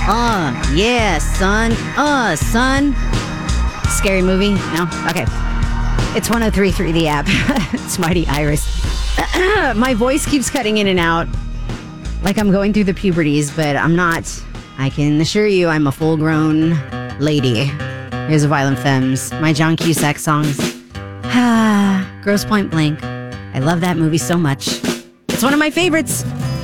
Yeah, son. Son. Scary movie? No? Okay. It's 103.3 the app. It's Mighty Iris. My voice keeps cutting in and out like I'm going through the puberties, but I'm not. I can assure you I'm a full-grown lady. Here's a Violent Femmes, my John Cusack songs. Grosse Point Blank. I love that movie so much. It's one of my favorites.